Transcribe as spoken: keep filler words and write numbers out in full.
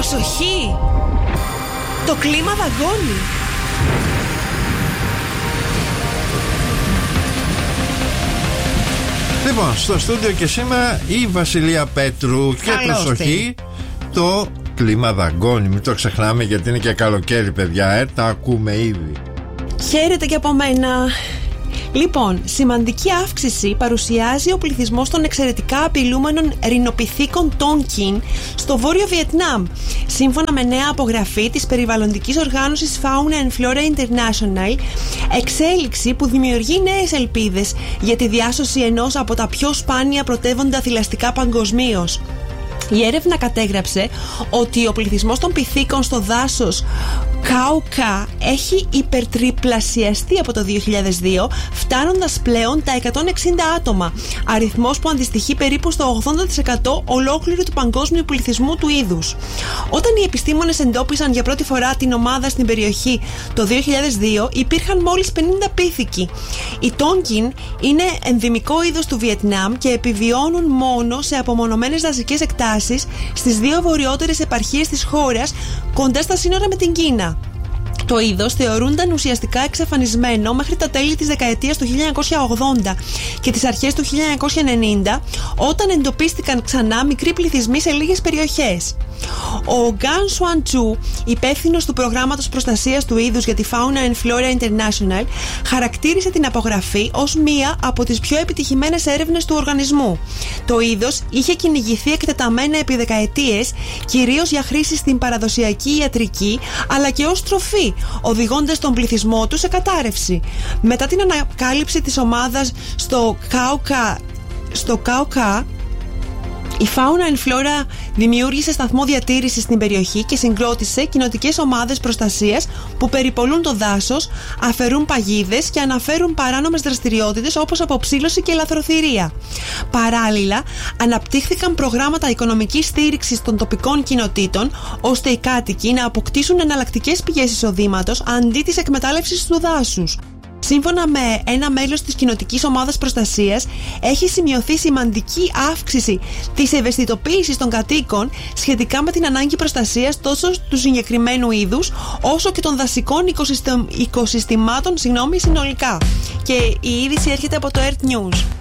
Προσοχή! Το κλίμα δαγκώνει. Λοιπόν, στο στούντιο και σήμερα η Βασιλεία Πέτρου. Και καλώς προσοχή, το κλίμα δαγκώνει. Μην το ξεχνάμε, γιατί είναι και καλοκαίρι, παιδιά. Ε, τα ακούμε ήδη. Χαίρετε και από μένα. Λοιπόν, σημαντική αύξηση παρουσιάζει ο πληθυσμός των εξαιρετικά απειλούμενων ρινοπιθήκων Τόνκιν στο βόρειο Βιετνάμ, σύμφωνα με νέα απογραφή της περιβαλλοντικής οργάνωσης Fauna and Flora International, εξέλιξη που δημιουργεί νέες ελπίδες για τη διάσωση ενός από τα πιο σπάνια πρωτεύοντα θηλαστικά παγκοσμίως. Η έρευνα κατέγραψε ότι ο πληθυσμός των πυθίκων στο δάσος Κάουκα έχει υπερτριπλασιαστεί από το δύο χιλιάδες δύο, φτάνοντας πλέον τα εκατόν εξήντα άτομα, αριθμός που αντιστοιχεί περίπου στο ογδόντα τοις εκατό ολόκληρου του παγκόσμιου πληθυσμού του είδους. Όταν οι επιστήμονες εντόπισαν για πρώτη φορά την ομάδα στην περιοχή το δύο χιλιάδες δύο, υπήρχαν μόλις πενήντα πίθηκοι. Οι Τόνκιν είναι ενδημικό είδος του Βιετνάμ και επιβιώνουν μόνο σε απομονωμένες δασικές εκτάσεις στις δύο βορειότερες επαρχίες της χώρας, κοντά στα σύνορα με την Κίνα. Το είδος θεωρούνταν ουσιαστικά εξαφανισμένο μέχρι τα τέλη της δεκαετίας του χίλια εννιακόσια ογδόντα και τις αρχές του χίλια εννιακόσια ενενήντα, όταν εντοπίστηκαν ξανά μικροί πληθυσμοί σε λίγες περιοχές. Ο Γκάν Σουαν Τσου, υπεύθυνος του προγράμματος προστασίας του είδους για τη Fauna and Flora International, χαρακτήρισε την απογραφή ως μία από τις πιο επιτυχημένες έρευνες του οργανισμού. Το είδος είχε κυνηγηθεί εκτεταμένα επί δεκαετίες, κυρίως για χρήση στην παραδοσιακή ιατρική, αλλά και ως τροφή, οδηγώντας τον πληθυσμό του σε κατάρρευση. Μετά την ανακάλυψη της ομάδας στο Κάουκα, στο Κάουκα, η Fauna and Flora δημιούργησε σταθμό διατήρησης στην περιοχή και συγκρότησε κοινοτικές ομάδες προστασίας που περιπολούν το δάσος, αφαιρούν παγίδες και αναφέρουν παράνομες δραστηριότητες όπως αποψήλωση και λαθροθυρία. Παράλληλα, αναπτύχθηκαν προγράμματα οικονομικής στήριξης των τοπικών κοινοτήτων, ώστε οι κάτοικοι να αποκτήσουν εναλλακτικές πηγές εισοδήματος αντί της εκμετάλλευσης του δάσους. Σύμφωνα με ένα μέλος της κοινοτικής ομάδας προστασίας, έχει σημειωθεί σημαντική αύξηση της ευαισθητοποίησης των κατοίκων σχετικά με την ανάγκη προστασίας τόσο του συγκεκριμένου είδους, όσο και των δασικών οικοσυστημάτων συγγνώμη, συνολικά. Και η είδηση έρχεται από το Earth News.